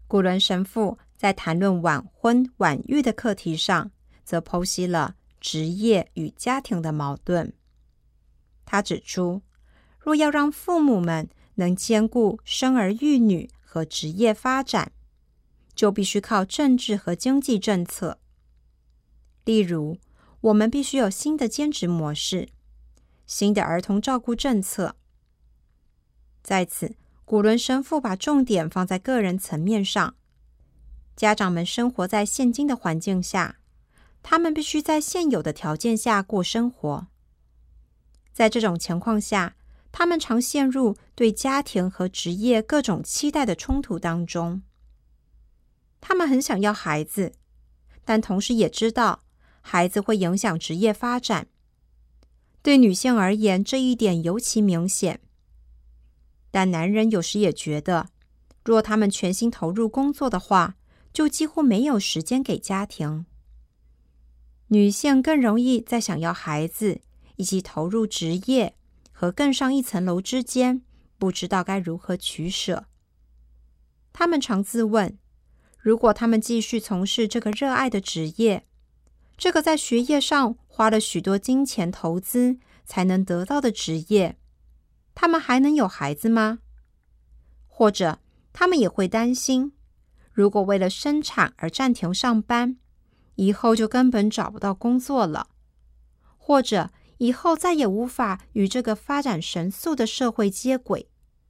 古伦神父在谈论晚婚晚育的课题上，则剖析了职业与家庭的矛盾。他指出，若要让父母们能兼顾生儿育女和职业发展，就必须靠政治和经济政策。例如，我们必须有新的兼职模式，新的儿童照顾政策。在此，古伦神父把重点放在个人层面上。家长们生活在现今的环境下，他们必须在现有的条件下过生活。在这种情况下，他们常陷入对家庭和职业各种期待的冲突当中。他们很想要孩子，但同时也知道孩子会影响职业发展。对女性而言，这一点尤其明显。但男人有时也觉得，若他们全心投入工作的话，就几乎没有时间给家庭。女性更容易在想要孩子以及投入职业和更上一层楼之间，不知道该如何取舍。他们常自问，如果他们继续从事这个热爱的职业，这个在学业上花了许多金钱投资才能得到的职业，他们还能有孩子吗？或者他们也会担心，如果为了生产而暂停上班，以后就根本找不到工作了，或者以后再也无法与这个发展神速的社会接轨。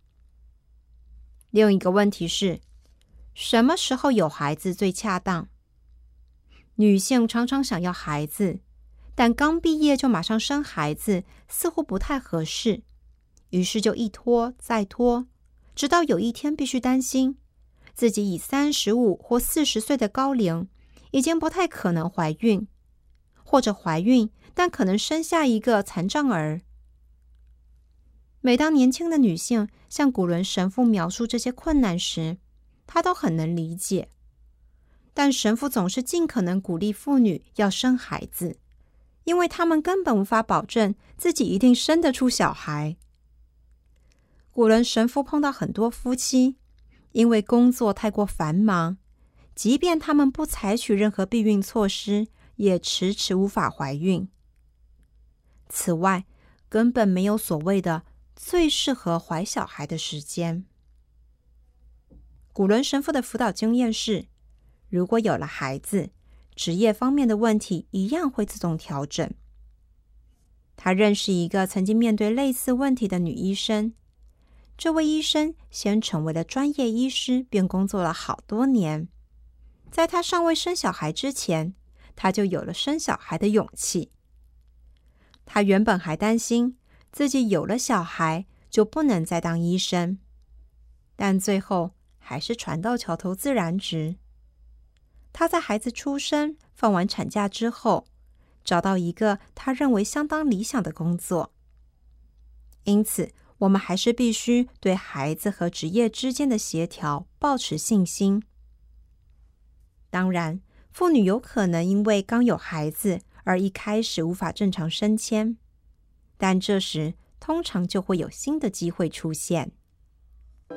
另一个问题是，什么时候有孩子最恰当？女性常常想要孩子，但刚毕业就马上生孩子似乎不太合适，于是就一拖再拖，直到有一天必须担心自己以35或40岁的高龄已经不太可能怀孕，或者怀孕但可能生下一个残障儿。每当年轻的女性向古伦神父描述这些困难时，他都很能理解。但神父总是尽可能鼓励妇女要生孩子，因为他们根本无法保证自己一定生得出小孩。古伦神父碰到很多夫妻，因为工作太过繁忙，即便他们不采取任何避孕措施，也迟迟无法怀孕。此外，根本没有所谓的最适合怀小孩的时间。古伦神父的辅导经验是，如果有了孩子，职业方面的问题一样会自动调整。他认识一个曾经面对类似问题的女医生，这位医生先成为了专业医师，便工作了好多年。在他尚未生小孩之前，他就有了生小孩的勇气。他原本还担心自己有了小孩就不能再当医生，但最后还是船到桥头自然直。他在孩子出生、放完产假之后，找到一个他认为相当理想的工作。因此，我们还是必须对孩子和职业之间的协调抱持信心。当然，妇女有可能因为刚有孩子而一开始无法正常升迁，但这时通常就会有新的机会出现。